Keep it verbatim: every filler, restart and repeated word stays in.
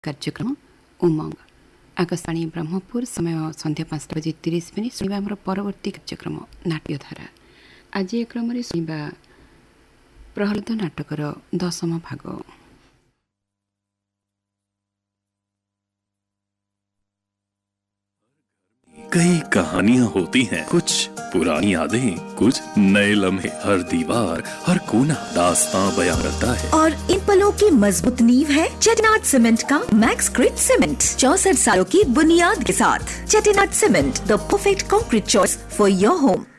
କାର୍ଯ୍ୟକ୍ରମ ଉମଙ୍ଗ ଆକାଶବାଣୀ ବ୍ରହ୍ମପୁର ସମୟ ସନ୍ଧ୍ୟା ପାଞ୍ଚଟା ବଜେ ତିରିଶ ମିନିଟ୍ ଶୁଣିବା ଆମର ପରବର୍ତ୍ତୀ କାର୍ଯ୍ୟକ୍ରମ ନାଟ୍ୟଧାରା। ଆଜି ଏ କ୍ରମରେ ଶୁଣିବା ପ୍ରହ୍ଲାଦ ନାଟକର ଦଶମ ଭାଗ। कई कहानियां होती हैं, कुछ पुरानी यादें, कुछ नए लम्हे। हर दीवार, हर कोना दास्तां बयां करता है। और इन पलों की मजबूत नींव है चेटिनाड सीमेंट का मैक्स ग्रिड सीमेंट। चौसठ सालों की बुनियाद के साथ Chettinad cement, the perfect concrete choice for your home.